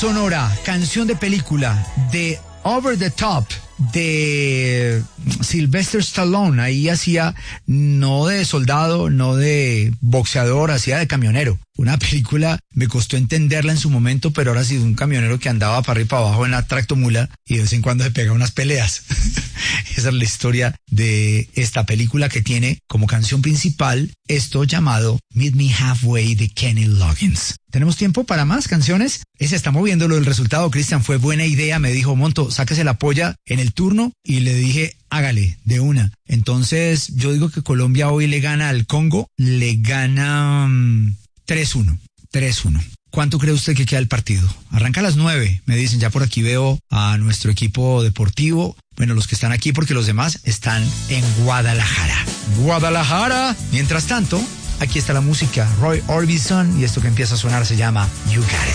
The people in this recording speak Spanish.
Sonora, canción de película de Over the Top de Sylvester Stallone. Ahí hacía no de soldado, no de boxeador, hacía de camionero. Una película, me costó entenderla en su momento, pero ahora sí, un camionero que andaba para arriba y para abajo en la tractomula y de vez en cuando se pega unas peleas. Esa es la historia de esta película, que tiene como canción principal esto llamado Meet Me Halfway de Kenny Loggins. ¿Tenemos tiempo para más canciones? Se está moviendo lo del resultado, Cristian. Fue buena idea, me dijo Monto, sáquese la polla en el turno, y le dije, hágale, de una. Entonces, yo digo que Colombia hoy le gana al Congo, le gana 3-1. ¿Cuánto cree usted que queda el partido? Arranca a las 9, me dicen. Ya por aquí veo a nuestro equipo deportivo. Bueno, los que están aquí, porque los demás están en Guadalajara. Mientras tanto, aquí está la música. Roy Orbison, y esto que empieza a sonar se llama You Got It.